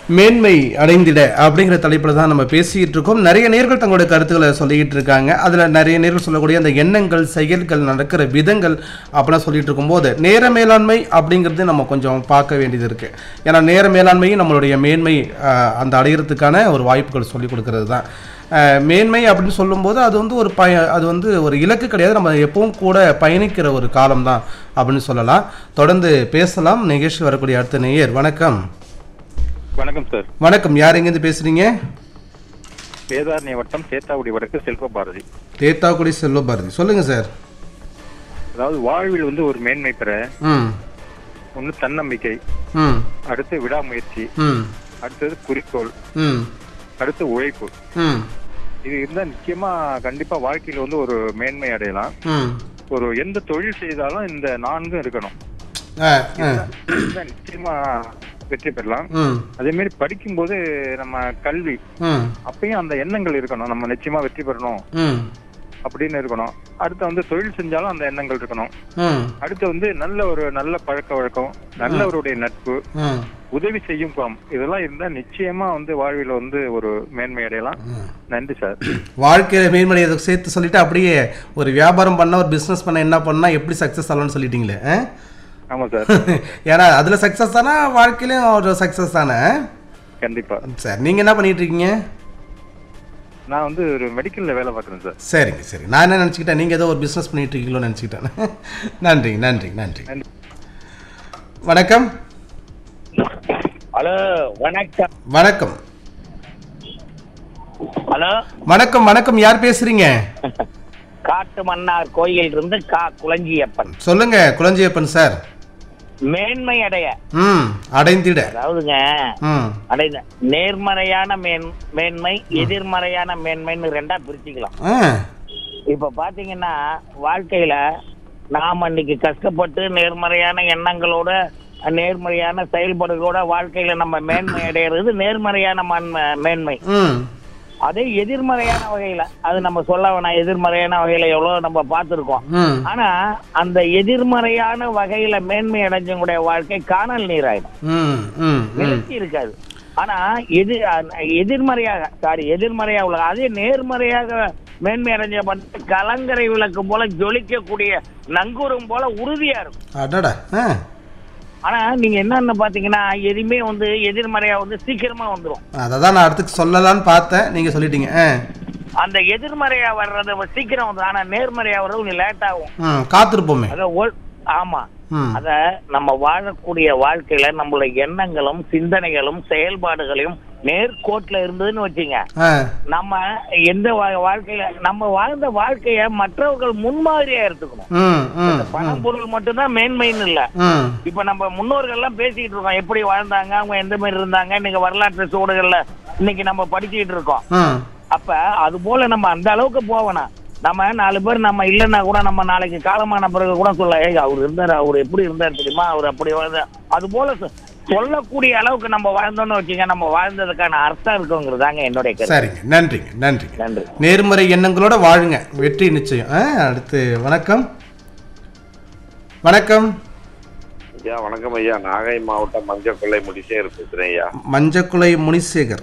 மேன்மை அடைந்திட அப்படிங்கிற தலைப்பில் தான் நம்ம பேசிக்கிட்டு இருக்கோம். நிறைய நேர்கள் தங்களுடைய கருத்துக்களை சொல்லிக்கிட்டு இருக்காங்க. அதில் நிறைய நேர்கள் சொல்லக்கூடிய அந்த எண்ணங்கள், செயல்கள், நடக்கிற விதங்கள் அப்படிலாம் சொல்லிட்டு இருக்கும்போது நேர மேலாண்மை அப்படிங்கிறது நம்ம கொஞ்சம் பார்க்க வேண்டியது இருக்குது. ஏன்னா நேர மேலாண்மையும் நம்மளுடைய மேன்மை அந்த அடையிறதுக்கான ஒரு வாய்ப்புகள் சொல்லிக் கொடுக்கறது தான். மேன்மை அப்படின்னு சொல்லும்போது அது வந்து அது வந்து ஒரு இலக்கு கிடையாது, நம்ம எப்பவும் கூட பயணிக்கிற ஒரு காலம்தான் அப்படின்னு சொல்லலாம். தொடர்ந்து பேசலாம். நிகழ்ச்சி வரக்கூடிய அடுத்த நேயர். வணக்கம். வணக்கம் சார். வணக்கம். யார் எங்கேருந்து பேசுறீங்க? வேதாரண்ய வட்டம் தேத்தாக்குடி வடக்கு செல்வபாரதி. தேத்தாக்குடி செல்வபாரதி, சொல்லுங்க சார். அதாவது வாழ்வில் வந்து ஒரு மேன்மை பெற ஒன்று தன்னம்பிக்கை, அடுத்து விடாமுயற்சி, அடுத்தது குறிக்கோள், அடுத்து உழைப்பு. இது இருந்தா நிச்சயமா கண்டிப்பா வாழ்க்கையில வந்து ஒரு மேன்மை அடையலாம். ஒரு எந்த தொழில் செய்தாலும் இந்த 4 இருக்கணும், நிச்சயமா வெற்றி பெறலாம். அதே மாதிரி படிக்கும் போது நம்ம கல்வி அப்பயும் அந்த எண்ணங்கள் இருக்கணும், நம்ம நிச்சயமா வெற்றி பெறணும் அப்படின்னு இருக்கணும். அடுத்து வந்து தொழில் செஞ்சாலும் அந்த எண்ணங்கள் இருக்கணும். அடுத்து வந்து நல்ல பழக்க வழக்கம், நல்லவருடைய நட்பு, உதவி செய்யும் குணம், இதெல்லாம் இருந்தா நிச்சயமா வந்து வாழ்வில் வந்து ஒரு மேன்மை அடையலாம். நன்றி சார். வாழ்க்கையில மேன்மை சேர்த்து சொல்லிட்டு அப்படியே ஒரு வியாபாரம் பண்ண, ஒரு பிசினஸ் பண்ண என்ன பண்ணா எப்படி சக்சஸ் ஆகலாம்னு சொல்லிட்டீங்களே. ஆமா சார். ஏன்னா அதுல சக்சஸ் தானே, வாழ்க்கையிலும் ஒரு சக்சஸ் தானே. கண்டிப்பா சார். நீங்க என்ன பண்ணிட்டு இருக்கீங்க? நான் வந்து ஒரு மெடிக்கல்ல வேலை பார்க்குறேன் சார். சரிங்க சரி. நான் என்ன நினச்சிக்கிட்டேன், நீங்கள் ஏதோ ஒரு பிஸ்னஸ் பண்ணிட்டு இருக்கீங்களோன்னு நினச்சிக்கிட்டேன். நன்றி நன்றி நன்றி. வணக்கம். ஹலோ வணக்கம். வணக்கம். ஹலோ வணக்கம். வணக்கம். யார் பேசுறீங்க? காட்டு மன்னார் கோயில் இருந்து குளஞ்சியப்பன். சொல்லுங்க குளஞ்சியப்பன் சார். மேன்மை அடைய அடைந்திட, அதாவதுங்க அடைந்த நேர்மறையான மேன்மை, எதிர்மறையான மேன்மைன்னு 2ஆ பிரிச்சுக்கலாம். இப்ப பாத்தீங்கன்னா வாழ்க்கையில நாம இன்னைக்கு கஷ்டப்பட்டு நேர்மறையான எண்ணங்களோட நேர்மறையான செயல்பாடுகளோட வாழ்க்கையில நம்ம மேன்மை அடையிறது நேர்மறையான மேன்மை. அதே எதிர்மறையான வகையில அது நம்ம சொல்ல வேணாம், எதிர்மறையான வகையில எவ்வளவு நம்ம பார்த்திருக்கோம். ஆனா அந்த எதிர்மறையான வகையில மேன்மை அடைஞ்சவங்களுடைய வாழ்க்கை காணல் நீராயிடும், நிலைச்சி இருக்காது. ஆனா எதிர்மறையா உள்ள அதே நேர்மறையாக மேன்மை அடைஞ்ச கலங்கரை விளக்கு போல ஜொலிக்கக்கூடிய நங்கூரம் போல உறுதியா இருக்கும். ஆனா நீங்க என்னன்னு பாத்தீங்கன்னா எதுவுமே வந்து எதிர்மறையா வந்து சீக்கிரமா வந்துடும். அதான் நான் அடுத்து சொல்லலாம்னு பார்த்தேன், நீங்க சொல்லிட்டீங்க. அந்த எதிர்மறையா வர்றது சீக்கிரம் வந்து, ஆனா நேர்மறையா வர்றது கொஞ்சம் லேட் ஆகும், காத்திருப்போமே. ஆமா. அத நம்ம வாழக்கூடிய வாழ்க்கையில நம்மளுடைய எண்ணங்களும் சிந்தனைகளும் செயல்பாடுகளையும் நேர்கோட்டுல இருந்ததுன்னு வச்சுங்க, நம்ம எந்த வாழ்க்கையில நம்ம வாழ்ந்த வாழ்க்கைய மற்றவர்கள் முன்மாதிரியா எடுத்துக்கணும். பணம் பொருள் மட்டும்தான் மேன்மைன்னு இல்ல. இப்ப நம்ம முன்னோர்கள் எல்லாம் பேசிக்கிட்டு இருக்கோம், எப்படி வாழ்ந்தாங்க, அவங்க எந்த மாதிரி இருந்தாங்க, இன்னைக்கு வரலாற்று சூடுகள்ல இன்னைக்கு நம்ம படிச்சுக்கிட்டு இருக்கோம். அப்ப அது போல நம்ம அந்த அளவுக்கு போகணும். நம்ம 4 பேர் நம்ம இல்லைன்னா கூட நம்ம நாளைக்கு காலமான பிறகு கூட சொல்ல, அவர் இருந்தாரு, அவர் எப்படி இருந்தாரு தெரியுமா, அவர் அப்படி வாழ்ந்தார், அது போல சொல்லக்கூடிய அளவுக்கு நம்ம வாழ்ந்தோம்னு வச்சுங்க, நம்ம வாழ்ந்ததுக்கான அர்த்தம் இருக்குங்கிறதாங்க என்னுடைய கருத்து. சரிங்க. நன்றிங்க. நன்றி நன்றி. நேர்மறை எண்ணங்களோட வாழுங்க, வெற்றி நிச்சயம். அடுத்து வணக்கம். வணக்கம் ஐயா. வணக்கம் ஐயா. நாகை மாவட்டம் மஞ்சக்குளை முனிசேகர் பேசுறேன் ஐயா. மஞ்சக்குளை முனிசேகர்.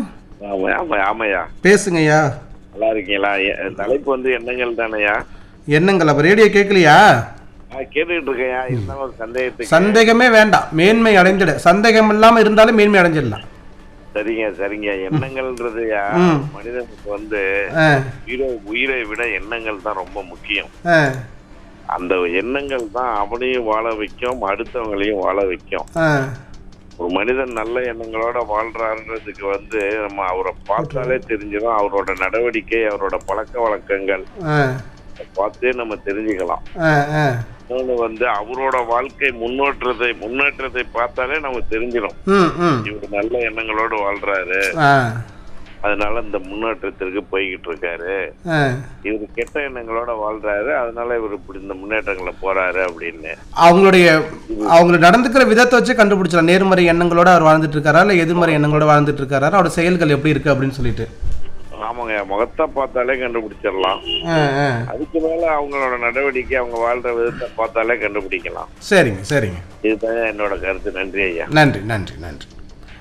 ஆமையா, பேசுங்க ஐயா. நல்லா இருக்கீங்களா? தலைப்பு வந்து எண்ணங்கள் தானையா? எண்ணங்கள். அப்ப ரேடியோ கேட்கலையா? கேட்டுக்கிட்டு இருக்கேன். என்ன ஒரு சந்தேகமே வேண்டாம், மேன்மை அடைஞ்சிட. சந்தேகம் இல்லாம இருந்தாலும் மேன்மை அடைஞ்சிடலாம். சரிங்க சரிங்க. எண்ணங்கள்ன்றது மனிதனுக்கு வந்து உயிரை விட எண்ணங்கள் தான் ரொம்ப முக்கியம். அந்த எண்ணங்கள் தான் அவனையும் வாழ வைக்கும், அடுத்தவங்களையும் வாழ வைக்கும். ஒரு மனிதன் நல்ல எண்ணங்களோட வாழ்றாருன்றதுக்கு வந்து நம்ம அவரை பார்த்தாலே தெரிஞ்சிடும். அவரோட நடவடிக்கை, அவரோட பழக்க வழக்கங்கள் பார்த்தே நம்ம தெரிஞ்சுக்கலாம். இன்னொன்னு வந்து அவரோட வாழ்க்கை முன்னேற்றத்தை பார்த்தாலே நமக்கு தெரிஞ்சிடும், இவர் நல்ல எண்ணங்களோட வாழ்றாரு, அதனால இந்த முன்னேற்றத்திற்கு போய்கிட்டு இருக்காரு. இவரு கெட்ட எண்ணங்களோட வாழ்றாரு, அதனால இவர் இப்படி இந்த முன்னேற்றங்களை போறாரு அப்படின்னு அவங்க நடந்துக்கிற விதத்தை வச்சு கண்டுபிடிச்சலாம். நேர்மறை எண்ணங்களோட அவர் வாழ்ந்துட்டு இருக்காரா, இல்ல எதிர்மறை எண்ணங்களோட வாழ்ந்துட்டு இருக்காரா, அவரோட செயல்கள் எப்படி இருக்கு அப்படின்னு சொல்லிட்டு. ஆமாங்க, முகத்தை பார்த்தாலே கண்டுபிடிச்சிடலாம். அதுக்கு மேல அவங்களோட நடவடிக்கை, அவங்க வாழ்ற விதத்தை பார்த்தாலே கண்டுபிடிக்கலாம். சரிங்க சரிங்க. இதுதான் என்னோட கருத்து. நன்றி ஐயா. நன்றி நன்றி நன்றி.